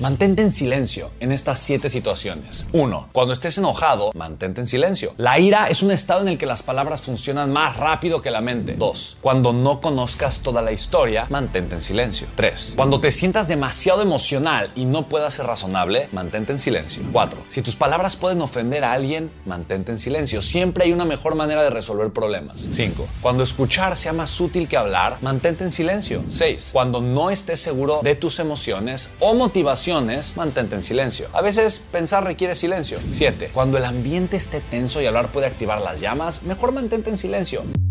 Mantente en silencio en estas 7 situaciones. 1. Cuando estés enojado, mantente en silencio. La ira es un estado en el que las palabras funcionan más rápido que la mente. 2. Cuando no conozcas toda la historia, mantente en silencio. 3. Cuando te sientas demasiado emocional y no puedas ser razonable, mantente en silencio. 4. Si tus palabras pueden ofender a alguien, mantente en silencio. Siempre hay una mejor manera de resolver problemas. 5. Cuando escuchar sea más útil que hablar, mantente en silencio. 6. Cuando no estés seguro de tus emociones o motivaciones, mantente en silencio. A veces pensar requiere silencio. 7. Cuando el ambiente esté tenso y hablar puede activar las llamas, mejor mantente en silencio.